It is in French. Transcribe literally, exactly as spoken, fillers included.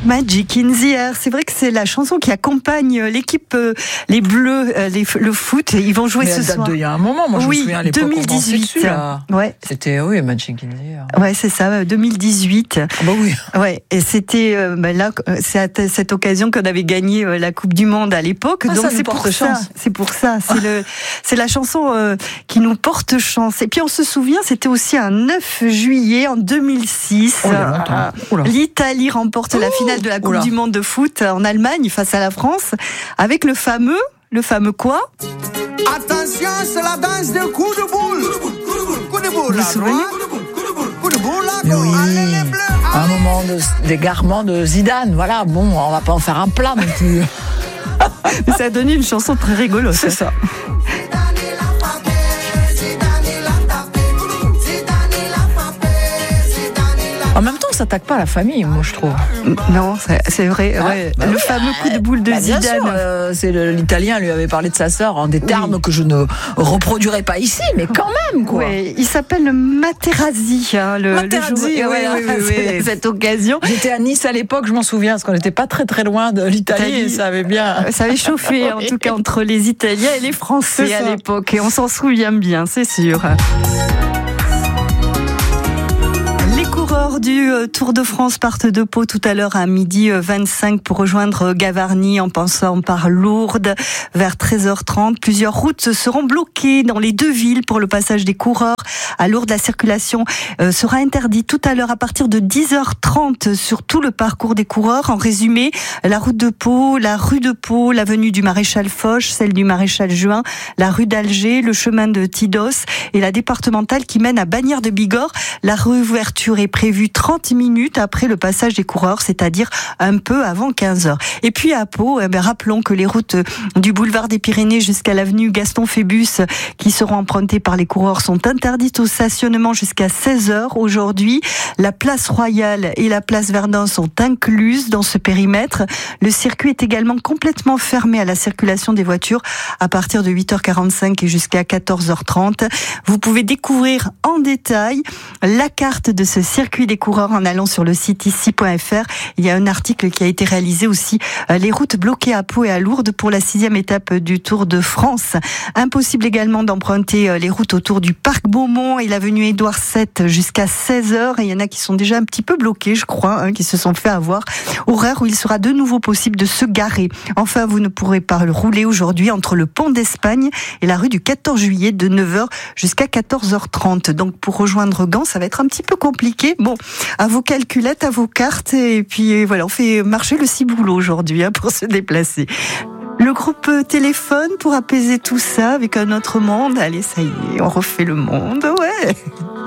Magic in the Air, c'est vrai que c'est la chanson qui accompagne l'équipe, euh, les Bleus, euh, les, le foot. Ils vont jouer Mais ce elle date soir. Il y a un moment, moi je oui, me souviens à l'époque. deux mille dix-huit. Dessus, là. Ouais. C'était oui, Magic in the Air. Ouais, c'est ça, deux mille dix-huit. Ah bah oui. Ouais, et c'était euh, bah là, c'est à cette occasion qu'on avait gagné euh, la Coupe du Monde à l'époque. Ah, donc ça c'est nous pour porte ça. chance. C'est pour ça. C'est le, c'est la chanson euh, qui nous porte chance. Et puis on se souvient, c'était aussi un neuf juillet en deux mille six. Oh, il y a longtemps. Euh, Oula. L'Italie remporte la finale de la Coupe Oula. du Monde de foot en Allemagne face à la France avec le fameux, le fameux quoi? Attention, c'est la danse de coup de boule. Coup de boule. Vous vous souvenez? Coup de boule. Mais oui. Allez les bleus. Un moment de, d'égarement de Zidane. Voilà, bon, on va pas en faire un plat non plus. Mais ça a donné une chanson très rigolote. C'est ça. En même temps, on s'attaque pas à la famille, moi je trouve. Non, c'est, c'est vrai. Ah, ouais. bah le oui, fameux coup de boule de bah, bien Zidane. sûr, euh, c'est le- l'Italien lui avait parlé de sa sœur en des termes Oui. que je ne reproduirai pas ici, mais quand même quoi. Ouais, il s'appelle Materazzi, hein, le, Materazzi, le joueur. oui, Ouais, oui, oui, c'est oui. cette occasion. J'étais à Nice à l'époque, je m'en souviens, parce qu'on n'était pas très très loin de l'Italie Italie. et ça avait bien. Ça avait chauffé, en tout cas, entre les Italiens et les Français C'est à ça. l'époque. Et on s'en souvient bien, c'est sûr. Les coureurs du euh, Tour de France partent de Pau tout à l'heure à midi vingt-cinq pour rejoindre Gavarnie en passant par Lourdes vers treize heures trente. Plusieurs routes seront bloquées dans les deux villes pour le passage des coureurs. À Lourdes, la circulation euh, sera interdite tout à l'heure à partir de dix heures trente sur tout le parcours des coureurs. En résumé, la route de Pau, la rue de Pau, l'avenue du Maréchal Foch, celle du Maréchal Juin, la rue d'Alger, le chemin de Tidos et la départementale qui mène à Bagnères de Bigorre. La réouverture est prévue trente minutes après le passage des coureurs, c'est-à-dire un peu avant quinze heures. Et puis à Pau, eh bien, rappelons que les routes du boulevard des Pyrénées jusqu'à l'avenue Gaston Phébus qui seront empruntées par les coureurs sont interdites au stationnement jusqu'à seize heures aujourd'hui. La place Royale et la place Verdun sont incluses dans ce périmètre. Le circuit est également complètement fermé à la circulation des voitures à partir de huit heures quarante-cinq et jusqu'à quatorze heures trente. Vous pouvez découvrir en détail la carte de ce circuit des coureurs en allant sur le site ici point f r. Il y a un article qui a été réalisé aussi, euh, les routes bloquées à Pau et à Lourdes pour la sixième étape du Tour de France. Impossible également d'emprunter euh, les routes autour du Parc Beaumont et l'avenue Édouard sept jusqu'à seize heures. Et il y en a qui sont déjà un petit peu bloqués, je crois, hein, qui se sont fait avoir. Horaire où il sera de nouveau possible de se garer. Enfin, vous ne pourrez pas rouler aujourd'hui entre le pont d'Espagne et la rue du quatorze juillet de neuf heures jusqu'à quatorze heures trente. Donc pour rejoindre Gand, ça va être un petit peu compliqué. Bon, à vos calculettes, à vos cartes, et puis voilà, on fait marcher le ciboulot aujourd'hui hein, pour se déplacer. Le groupe Téléphone pour apaiser tout ça avec un autre monde. Allez, ça y est, on refait le monde, ouais.